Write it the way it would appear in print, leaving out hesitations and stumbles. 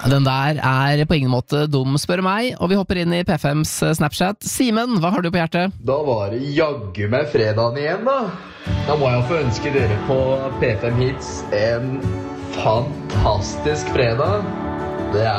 Den der på ingen måte dum, spør meg, og vi hopper inn i P5s Snapchat. Simen, hva har du på hjertet? Da var det jaggu med fredagen igjen, da. Da må jeg få ønske dere på P5 Hits en fantastisk fredag. Det